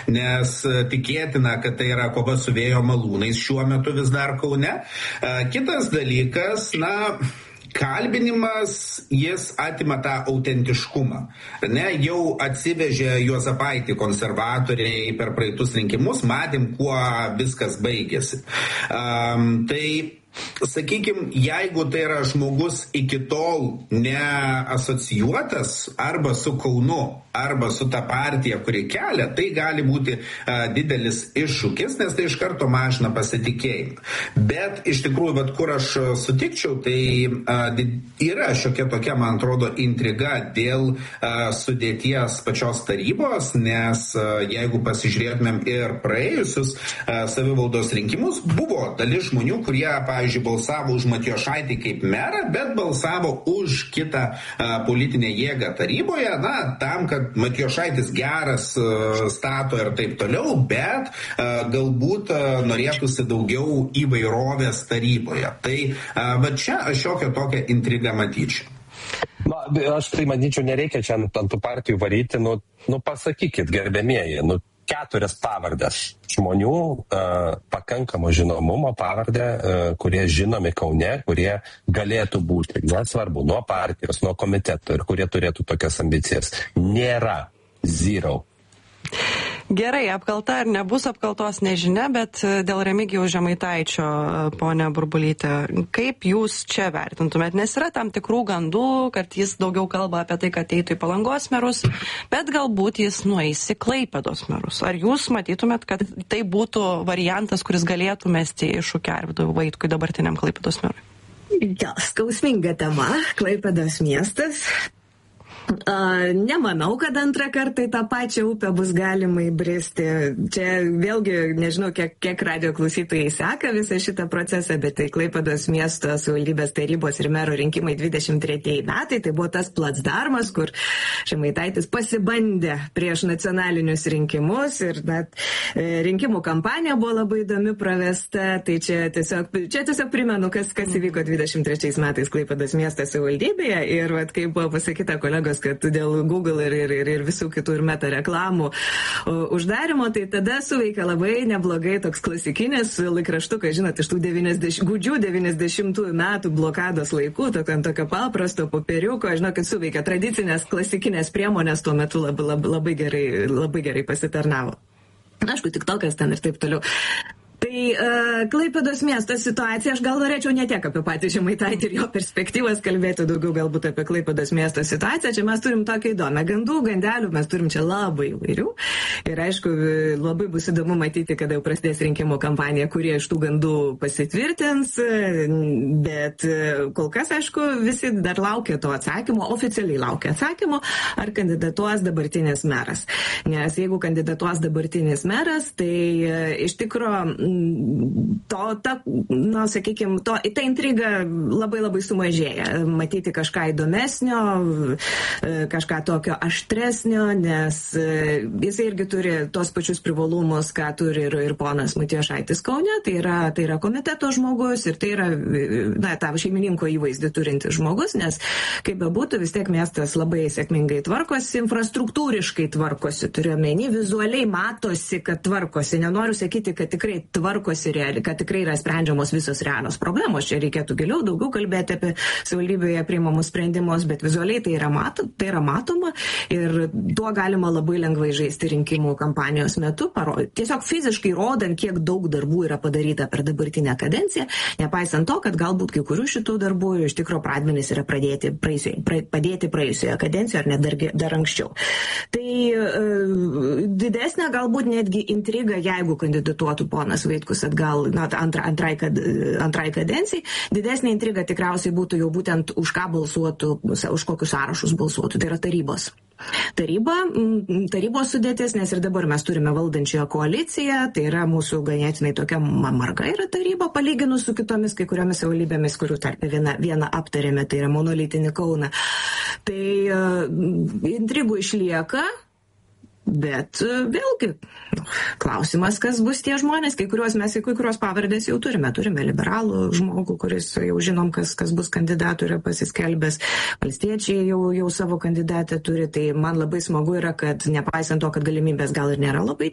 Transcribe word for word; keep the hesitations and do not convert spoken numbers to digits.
nes tikėtina, kad tai yra kova su vėjo malūnais šiuo metu vis dar Kaune. Kitas dalykas, na, kalbinimas, jis atima tą autentiškumą. Ne, jau atsivežė Juozapaitį konservatoriai per praeitus rinkimus, matėm, kuo viskas baigėsi. Um, tai sakykime, jeigu tai yra žmogus iki tol neasocijuotas arba su Kaunu, arba su ta partija, kuri kelia, tai gali būti a, didelis iššūkis, nes tai iš karto mažina pasitikėjimą. Bet iš tikrųjų, bet kur aš sutikčiau, tai a, yra šiokia tokia, man atrodo, intriga dėl a, sudėties pačios tarybos, nes a, jeigu pasižiūrėtumėm ir praėjusius a, savivaldos rinkimus, buvo dalis žmonių, kurie, pavyzdžiui, balsavo už Matijošaitį kaip merą, bet balsavo už kitą a, politinę jėgą taryboje, na, tam, kad Matijošaitis geras, stato ir taip toliau, bet galbūt norėtųsi daugiau įvairovės taryboje. Tai va čia aš jokią tokią intrigą matyčiau. Na, aš tai manyčiau, nereikia čia ant tų partijų varyti. Nu, nu pasakykit, gerbėmieji, nu, keturias pavardės žmonių, uh, pakankamo žinomumo pavardę, uh, kurie žinomi Kaune, kurie galėtų būti, nesvarbu, nuo partijos, nuo komiteto ir kurie turėtų tokias ambicijas. Nėra. Zero. Gerai, apkalta ar nebus apkaltos nežinia, bet dėl Remigijaus Žemaitaičio, ponia Burbulyte, kaip jūs čia vertintumėt? Nes yra tam tikrų gandų, kad jis daugiau kalba apie tai, kad eitų į Palangos merus, bet galbūt jis nueis į Klaipėdos merus. Ar jūs matytumėt, kad tai būtų variantas, kuris galėtų mesti iššūkį Arvydui Vaitkui, dabartiniam Klaipėdos merui? Ja, skausminga tema, Klaipėdos miestas. Uh, nemanau, kad antrą kartą į tą pačią upę bus galima įbristi. Čia vėlgi, nežinau, kiek, kiek radio klausytojai seka visą šitą procesą, bet tai Klaipėdos miesto savivaldybės tarybos ir mero rinkimai dvidešimt tretieji metai, tai buvo tas placdarmas, kur Žemaitaitis pasibandė prieš nacionalinius rinkimus ir net rinkimų kampanija buvo labai įdomi pravesta. Tai čia tiesiog, čia tiesiog primenu, kas, kas įvyko dvidešimt trečiais metais Klaipėdos miesto savivaldybėje ir vat, kaip buvo pasakyta kolegos, kad dėl Google ir, ir, ir visų kitų ir meta reklamų uždarimo, tai tada suveikia labai neblogai toks klasikinis laikraštukas, žinot, iš tų devyniasdešimt, gūdžių devyniasdešimtųjų metų blokados laikų, tokio, tokio paprasto popieriuko, žinot, kad suveikia tradicinės klasikinės priemonės tuo metu labai, labai, labai, gerai, labai gerai pasitarnavo. Aišku, tik tokas ten ir taip toliau. Tai uh, Klaipėdos miesto situacija, aš gal norėčiau ne tiek apie patį Žemaitaitį ir jo perspektyvas kalbėti, daugiau galbūt apie Klaipėdos miesto situaciją. Čia mes turim tokią įdomią gandų, gandelių, mes turim čia labai įvairių. Ir aišku, labai bus įdomu matyti, kada jau prasidės rinkimų kampanija, kurie iš tų gandų pasitvirtins. Bet kol kas, aišku, visi dar laukia to atsakymo, oficialiai laukia atsakymo, ar kandidatuos dabartinis meras. Nes jeigu kandidatuos dabartinis meras, tai iš tikro to, ta, na, sakykime, to, ta intriga labai labai sumažėja. Matyti kažką įdomesnio, kažką tokio aštresnio, nes jisai irgi turi tos pačius privalumus, ką turi ir, ir ponas Matijošaitis Kaune, tai yra, tai yra komiteto žmogus ir tai yra, na, tą šeimininko įvaizdį turintis žmogus, nes kaip bebūtų, vis tiek miestas labai sėkmingai tvarkosi, infrastruktūriškai tvarkosi, turiu omeny, vizualiai matosi, kad tvarkosi. Nenoriu sakyti, kad tikrai tvarkosi realiai, kad tikrai yra sprendžiamos visos realios problemos. Čia reikėtų giliau daugiau kalbėti apie savivaldybėje priimamus sprendimus, bet vizualiai tai yra, mato, tai yra matoma ir tuo galima labai lengvai žaisti rinkimų kampanijos metu, paro, tiesiog fiziškai rodant, kiek daug darbų yra padaryta per dabartinę kadenciją, nepaisant to, kad galbūt kai kurių šitų darbų iš tikro pradmenys yra pradėti praėjusioje, pra, padėti praėjusioje kadencijoje ar net dar, dar anksčiau. Tai e, didesnė galbūt netgi intriga, jeigu kandidatuotų ponas Vaitkus atgal, na, antra, antrai, kad, antrai kadencijai, didesnė intriga tikriausiai būtų jau būtent už ką balsuotų, už kokius sąrašus balsuotų, tai yra tarybos. Taryba, tarybos sudėtis, nes ir dabar mes turime valdančiąją koaliciją, tai yra mūsų ganėtinai tokia marga yra taryba, palyginus su kitomis kai kuriomis savivaldybėmis, kurių tarp vieną, vieną aptarėme, tai yra monolitinį Kauną. Tai uh, intrigų išlieka. Bet vėlgi, klausimas, kas bus tie žmonės, kai kuriuos mes į kai kuriuos pavardės jau turime. Turime liberalų žmogų, kuris jau žinom, kas, kas bus kandidatų, yra pasiskelbęs. Valstiečiai jau, jau savo kandidatę turi, tai man labai smagu yra, kad nepaisant to, kad galimybės gal ir nėra labai